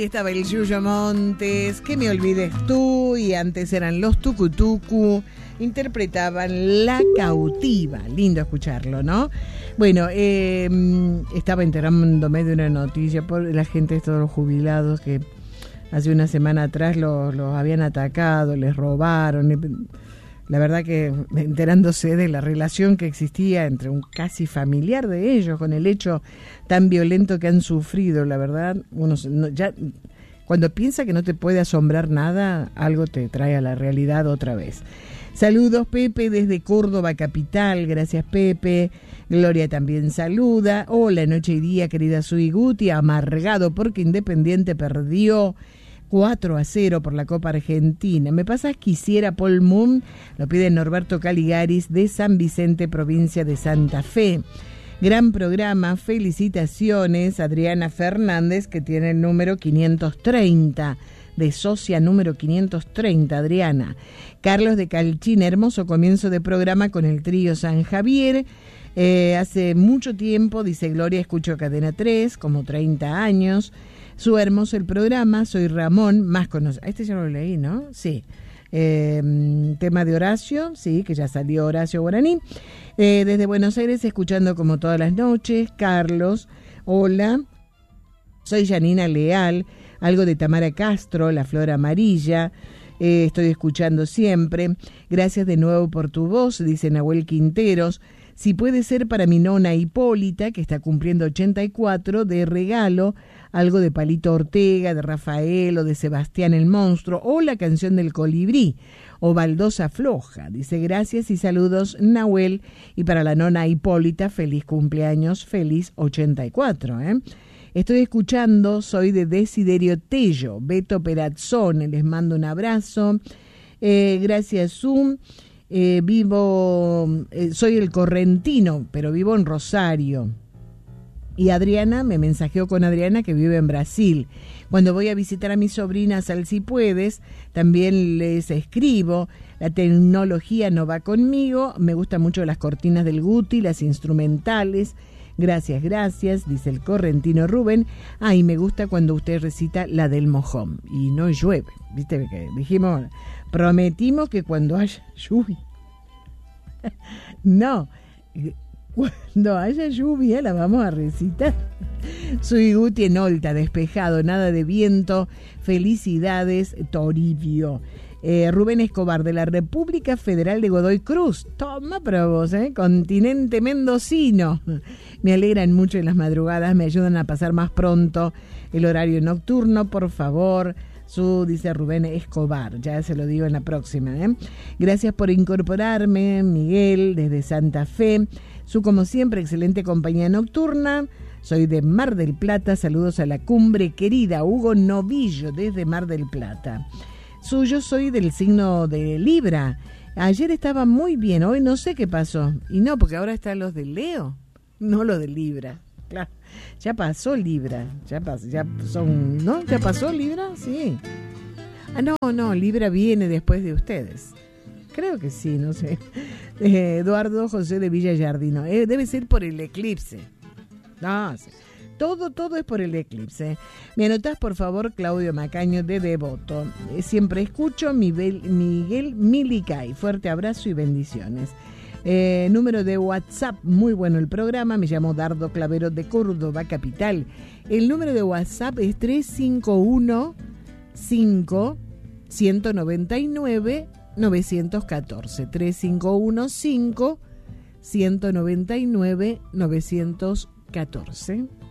Ahí estaba el Yuyo Montes, Que me olvides tú, y antes eran los Tucutucu, interpretaban La Cautiva. Lindo escucharlo, ¿no? Bueno, estaba enterándome de una noticia por la gente de todos los jubilados que hace una semana atrás los habían atacado, les robaron. La verdad que enterándose de la relación que existía entre un casi familiar de ellos con el hecho tan violento que han sufrido, la verdad, uno ya cuando piensa que no te puede asombrar nada, algo te trae a la realidad otra vez. Saludos, Pepe, desde Córdoba capital. Gracias, Pepe. Gloria también saluda. Hola, noche y día, querida Sui Guti. Amargado porque Independiente perdió 4-0 por la Copa Argentina. Me pasas Quisiera Paul Moon, lo pide Norberto Caligaris de San Vicente, provincia de Santa Fe. Gran programa, felicitaciones. Adriana Fernández, que tiene el número 530, de socia número 530, Adriana. Carlos de Calchín, hermoso comienzo de programa con el trío San Javier. Hace mucho tiempo, dice Gloria, escucho Cadena 3, como 30 años. Su hermoso el programa, soy Ramón, más conocido. Este ya lo leí, ¿no? Sí. Tema de Horacio, sí, que ya salió Horacio Guaraní. Desde Buenos Aires, escuchando como todas las noches. Carlos, hola. Soy Janina Leal, algo de Tamara Castro, La Flor Amarilla. Estoy escuchando siempre. Gracias de nuevo por tu voz, dice Nahuel Quinteros. Si puede ser para mi nona Hipólita, que está cumpliendo 84, de regalo, algo de Palito Ortega, de Rafael o de Sebastián el Monstruo, o la canción del Colibrí, o Baldosa Floja. Dice gracias y saludos, Nahuel, y para la nona Hipólita, feliz cumpleaños, feliz 84, Estoy escuchando, soy de Desiderio Tello, Beto Perazzone, les mando un abrazo. Gracias, Zoom. Soy el correntino, pero vivo en Rosario. Y Adriana, me mensajeó con Adriana, que vive en Brasil. Cuando voy a visitar a mis sobrinas al Si Puedes, también les escribo. La tecnología no va conmigo. Me gustan mucho las cortinas del Guti, las instrumentales. Gracias, gracias, dice el correntino Rubén. Y me gusta cuando usted recita la del mojón y no llueve. Viste que dijimos, prometimos que cuando haya lluvia, no, cuando haya lluvia la vamos a recitar. Soy Guti en Olta, despejado, nada de viento. Felicidades, Toribio. Rubén Escobar, de la República Federal de Godoy Cruz. Toma para vos, continente mendocino. Me alegran mucho en las madrugadas, me ayudan a pasar más pronto el horario nocturno, por favor. Dice Rubén Escobar, ya se lo digo en la próxima. Gracias por incorporarme, Miguel, desde Santa Fe. Como siempre, excelente compañía nocturna. Soy de Mar del Plata, saludos a la cumbre querida. Hugo Novillo, desde Mar del Plata. Yo soy del signo de Libra. Ayer estaba muy bien, hoy no sé qué pasó. Y no, porque ahora están los de Leo, no los de Libra. Claro, ya pasó Libra, ya pasó Libra, sí. No, Libra viene después de ustedes. Creo que sí, no sé. Eduardo José de Villa Jardino. Debe ser por el eclipse. No, sí. Todo es por el eclipse. Me anotás, por favor, Claudio Macaño de Devoto. Siempre escucho, Miguel Milicay. Fuerte abrazo y bendiciones. Número de WhatsApp, muy bueno el programa. Me llamo Dardo Clavero de Córdoba capital. El número de WhatsApp es 351-5-199-914. 351-5-199-914.